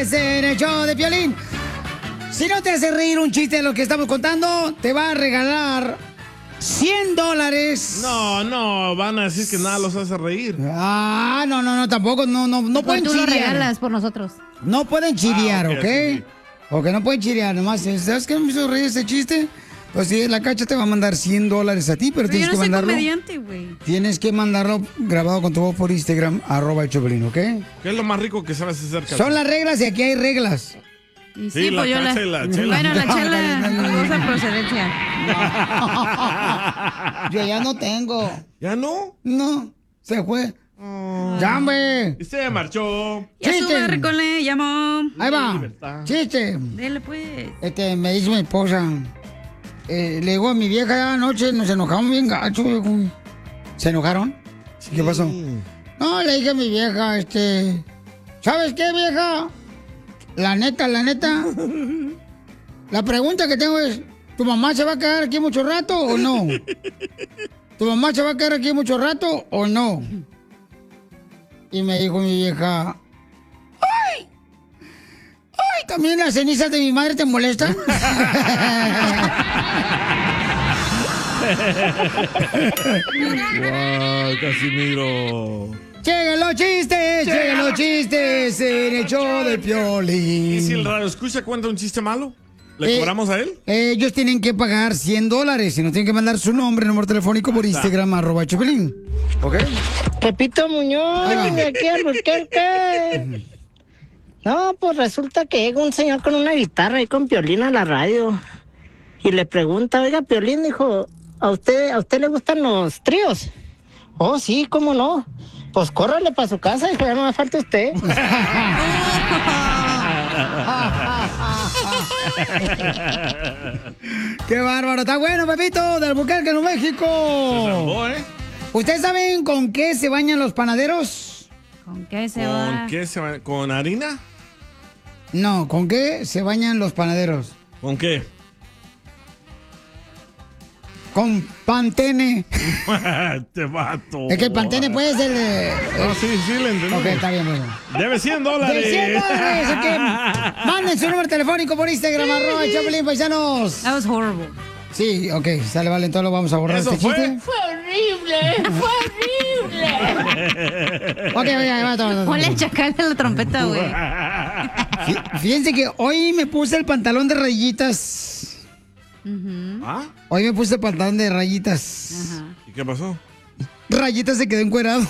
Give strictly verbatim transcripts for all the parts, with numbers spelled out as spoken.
En el show de Piolín. Si no te hace reír un chiste de lo que estamos contando, te va a regalar cien dólares. No, no, van a decir que nada los hace reír. Ah, no, no, no, tampoco, no, no, no pueden tú lo chirear. regalas por nosotros. No pueden chirear, Ah, ok, ¿ok? sí, sí. Ok, no pueden chirear, nomás. ¿Sabes qué me hizo reír ese chiste? Pues sí, la Cacha te va a mandar cien dólares a ti, pero, Pero tienes yo no que soy mandarlo. comediante, güey. Tienes que mandarlo grabado con tu voz por Instagram, arroba el Choplin, ¿ok? ¿Qué es lo más rico que sabes hacer, Cacha? Son las reglas y aquí hay reglas. Y Sí, sí, la pues yo Cacha la... y la Chela. Bueno, la No, chela, no, no, no, no. dudosa procedencia. Yo ya no tengo. ¿Ya no? No, se fue. ¡Ya, hombre! Y se marchó. Ya Chiste. sube, Recole, llamó. Ahí va. Libertad. Chiste. Dele, pues. Este, me dice mi esposa. Eh, le digo a mi vieja anoche, nos enojamos bien gacho, viejo. ¿Se enojaron? ¿Qué pasó? No, le dije a mi vieja, este... ¿Sabes qué, vieja? La neta, la neta. La pregunta que tengo es, ¿tu mamá se va a quedar aquí mucho rato o no? ¿Tu mamá se va a quedar aquí mucho rato o no? Y me dijo mi vieja, ¡ay! ¡Ay! ¿También las cenizas de mi madre te molestan? ¡Wow, Casimiro! ¡Lleguen los chistes! ¡Lleguen los chistes! En el show de Piolín. ¿Y si el radio escucha cuenta un chiste malo? ¿Le Eh, cobramos a él? eh, ellos tienen que pagar cien dólares y nos tienen que mandar su nombre, número telefónico por Instagram, arroba Choplin. ¿Ok? Pepito Muñoz, Ahí va. de aquí al Albuquerque. No, pues resulta que llega un señor con una guitarra ahí con Piolín a la radio. Y le pregunta, oiga, Piolín, dijo, ¿a usted, ¿a usted le gustan los tríos? Oh, sí, ¿cómo no? Pues córrale para su casa, dijo, ya no me falta usted. ¡Qué bárbaro! ¡Está bueno, Pepito! De Albuquerque, Nuevo México. Se salvó, ¿eh? ¿Ustedes saben con qué se bañan los panaderos? ¿Con qué se va? ¿Con qué se va? ¿Con harina? No, ¿con qué se bañan los panaderos? ¿Con qué? Con Pantene. Te mato. Es que el Pantene puede ser... eh, No, sí, sí, le entendí. Ok, está bien, bueno. Debe cien dólares. De cien dólares, ok. Manden su número telefónico por Instagram, arroba Choplin, paisanos. That was horrible. Sí, ok, sale, vale, entonces lo vamos a borrar ¿Eso este fue? chiste. ¡Fue horrible! ¡Fue horrible! Ok, ok, ahí va todo. todo, Ponle todo. el chacal a la trompeta, güey. Fí- Fíjense que hoy me puse el pantalón de rayitas. ¿Ah? Hoy me puse el pantalón de rayitas. Ajá. ¿Y qué pasó? Rayitas se quedó encuerado.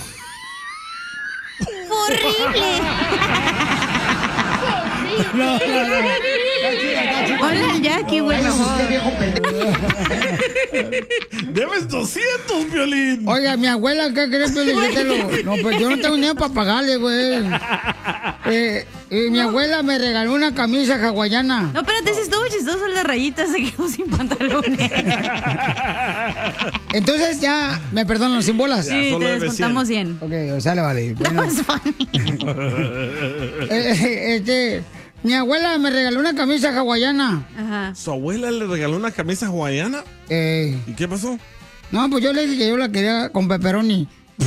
¡Horrible! No, no, no. Ponle al Jackie, güey, mejor. Debes doscientos, Piolín. Oiga, mi abuela, ¿qué crees, Piolín? Yo te lo- No, pues yo no tengo dinero para pagarle, güey. Eh, eh, mi abuela me regaló una camisa hawaiana. No, espérate, ese estuvo chistoso el de rayitas, se quedó sin pantalones. Entonces ya, me perdonan, sin bolas. Sí, solo te debe descontamos cien. Ok, sale, vale. That Bueno, was funny. eh, eh, este, mi abuela me regaló una camisa hawaiana. Ajá. ¿Su abuela le regaló una camisa hawaiana? Eh, ¿Y qué pasó? no, pues yo le dije que yo la quería con pepperoni.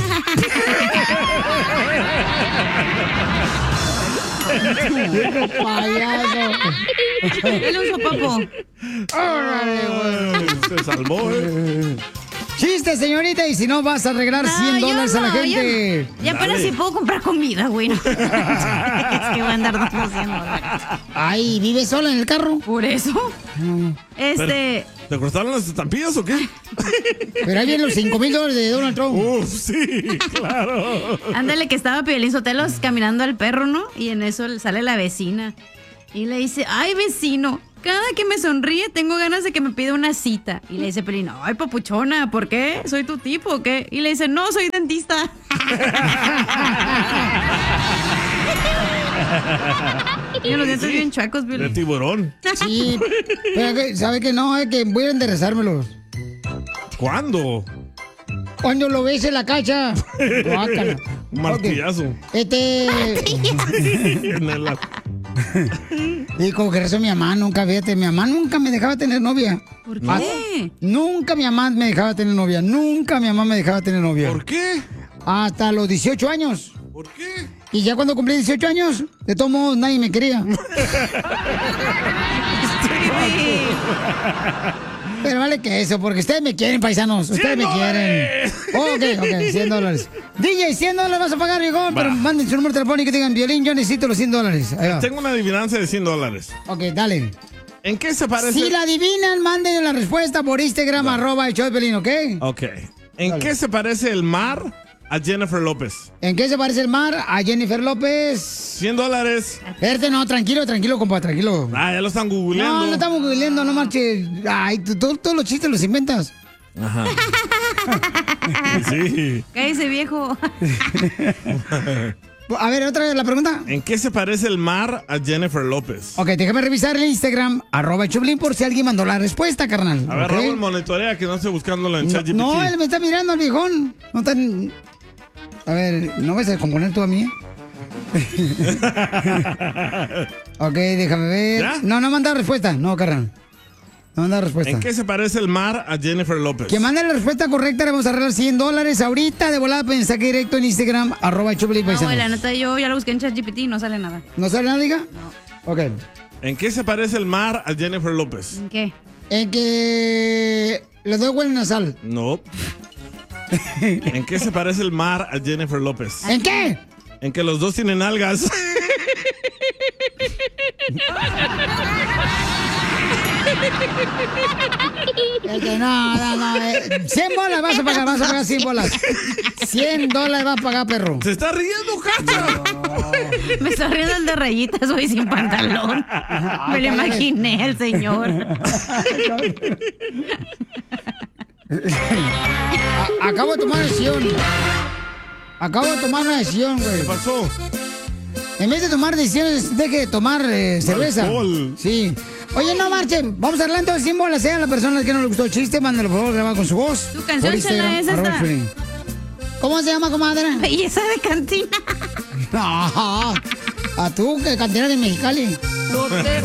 ¡Viejo payaso! Él usó papo. ¡Órale, güey! Se salvó, ¿eh? Chiste, señorita, y si no vas a arreglar cien yo dólares a la no, yo gente. no. Ya apenas si puedo comprar comida, güey. No. Es que voy a andar dando cien dólares. Ay, ¿vive sola en el carro? Por eso. Este. ¿Te cortaron las estampillas o qué? Pero ahí vienen los cinco mil dólares de Donald Trump. Uf, sí, claro. Ándale, que estaba Piolín Sotelos caminando al perro, ¿no? Y en eso sale la vecina. Y le dice, ay, vecino, cada que me sonríe tengo ganas de que me pida una cita. Y le dice Piolín, ay, papuchona, ¿por qué? ¿Soy tu tipo o qué? Y le dice, no, soy dentista. Y los dientes bien chuecos, De Piolín. tiburón. Sí, pero que- ¿sabe que no? Es que voy a enderezármelos. ¿Cuándo? Cuando lo ves en la cacha. Guácala. Un martillazo. Ok. Este. En el- Y como que eso mi mamá nunca, fíjate, mi mamá nunca me dejaba tener novia. ¿Por Ah, qué? Nunca mi mamá me dejaba tener novia. Nunca mi mamá me dejaba tener novia. ¿Por qué? Hasta los dieciocho años. ¿Por qué? Y ya cuando cumplí dieciocho años, de todos modos nadie me quería. Pero vale que eso, porque ustedes me quieren, paisanos. Ustedes me quieren. Ok, ok, cien dólares. D J, cien dólares vas a pagar, Rigón, pero manden su número telefónico y digan, Violín, yo necesito los cien dólares. Ahí va. Tengo una adivinanza de cien dólares. Ok, dale. ¿En qué se parece? Si la adivinan, manden la respuesta por Instagram, arroba el show de Piolín, ¿ok? Ok. ¿En Dale. qué se parece el mar a Jennifer López? ¿En qué se parece el mar a Jennifer López? cien dólares. Espérate, no, tranquilo, tranquilo, compa, tranquilo. Ah, ya lo están googleando. No, no estamos googleando, no marches. Ay, tú- tú- todos los chistes los inventas. Ajá. Sí. Cállese, viejo. A ver, otra vez la pregunta. ¿En qué se parece el mar a Jennifer López? Ok, déjame revisar el Instagram, arroba el Choplin, por si alguien mandó la respuesta, carnal. A ver, ¿ok? Raúl, monitorea que no esté buscándolo en No, ChatGPT. no, él me está mirando al viejón. No tan... A ver, ¿no vas a componer tú a mí? Ok, déjame ver. ¿Ya? No, no manda respuesta. No, carnal. No manda respuesta. ¿En qué se parece el mar a Jennifer López? Que mande la respuesta correcta, le vamos a arreglar cien dólares ahorita de volada, mensaje directo en Instagram, arroba el Choplin, No, güey, la paisanos. neta, yo ya lo busqué en ChatGPT y no sale nada. ¿No sale nada, diga? No. Ok. ¿En qué se parece el mar a Jennifer López? ¿En qué? En que los dos huelen a sal. No. ¿En qué se parece el mar a Jennifer López? ¿En qué? En que los dos tienen algas. Es que no, no, no. eh, cien bolas vas a pagar, vas a pagar cien bolas. cien dólares vas a pagar, perro. ¡Se está riendo, Cacha! Me está riendo el de rayitas, güey, sin pantalón. Me lo imaginé al señor. A- acabo de tomar una decisión. Acabo de tomar una decisión, güey. ¿Qué pasó? En vez de tomar decisiones, deje de tomar eh, cerveza. Alcohol. Sí. Oye, no marchen. Vamos a arreglar entonces cien bolas, sea la persona que no le gustó el chiste, mándalo por favor grabado con su voz. Tu canción, Por Instagram, Chela, es arroba esta. el Piolín. ¿Cómo se llama, comadre? Belleza de cantina. No, a tú, que cantina de Mexicali. No te